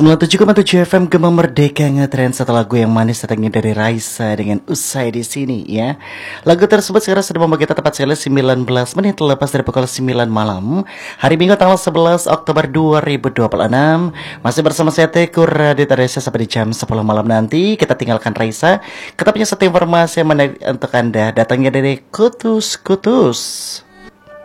97,7 FM Gema Merdeka ngetrend satu lagu yang manis datangnya dari Raisa dengan Usai di Sini ya. Lagu tersebut sekarang sudah membawa kita tepat sekali 19 menit lepas dari pukul 9 malam hari Minggu tanggal 11 Oktober 2026. Masih bersama saya Teguh Radit Aresa sampai di jam 10 malam nanti. Kita tinggalkan Raisa. Kita punya satu informasi yang menarik untuk Anda, datangnya dari Kutus.